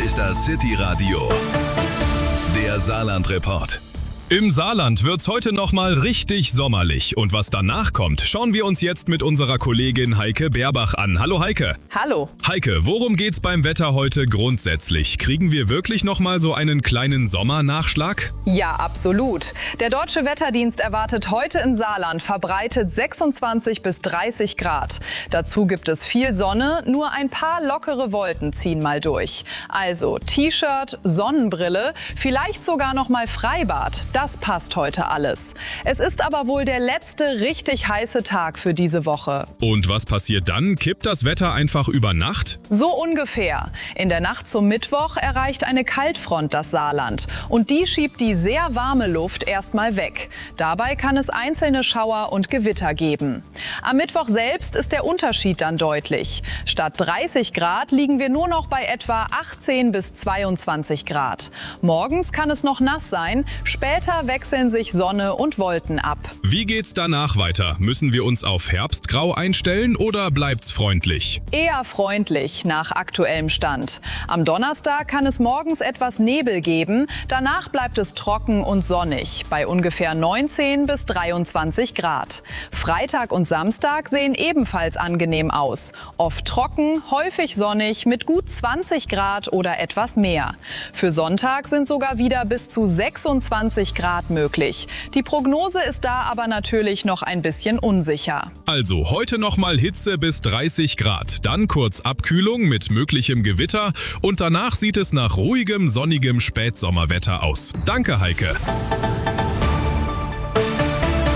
ist das City Radio, der Saarland-Report. Im Saarland wird's heute nochmal richtig sommerlich. Und was danach kommt, schauen wir uns jetzt mit unserer Kollegin Heike Berbach an. Hallo Heike. Hallo. Heike, worum geht's beim Wetter heute grundsätzlich? Kriegen wir wirklich nochmal so einen kleinen Sommernachschlag? Ja, absolut. Der Deutsche Wetterdienst erwartet heute im Saarland verbreitet 26 bis 30 Grad. Dazu gibt es viel Sonne, nur ein paar lockere Wolken ziehen mal durch. Also T-Shirt, Sonnenbrille, vielleicht sogar noch mal Freibad. Das passt heute alles. Es ist aber wohl der letzte richtig heiße Tag für diese Woche. Und was passiert dann? Kippt das Wetter einfach über Nacht? So ungefähr. In der Nacht zum Mittwoch erreicht eine Kaltfront das Saarland. Und die schiebt die sehr warme Luft erstmal weg. Dabei kann es einzelne Schauer und Gewitter geben. Am Mittwoch selbst ist der Unterschied dann deutlich. Statt 30 Grad liegen wir nur noch bei etwa 18 bis 22 Grad. Morgens kann es noch nass sein, später wechseln sich Sonne und Wolken ab. Wie geht's danach weiter? Müssen wir uns auf Herbstgrau einstellen oder bleibt's freundlich? Eher freundlich nach aktuellem Stand. Am Donnerstag kann es morgens etwas Nebel geben, danach bleibt es trocken und sonnig, bei ungefähr 19 bis 23 Grad. Freitag und Samstag sehen ebenfalls angenehm aus. Oft trocken, häufig sonnig mit gut 20 Grad oder etwas mehr. Für Sonntag sind sogar wieder bis zu 26 Grad möglich. Die Prognose ist da aber natürlich noch ein bisschen unsicher. Also heute nochmal Hitze bis 30 Grad, dann kurz Abkühlung mit möglichem Gewitter und danach sieht es nach ruhigem, sonnigem Spätsommerwetter aus. Danke, Heike.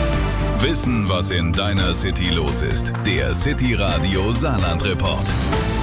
Wissen, was in deiner City los ist. Der City Radio Saarland-Report.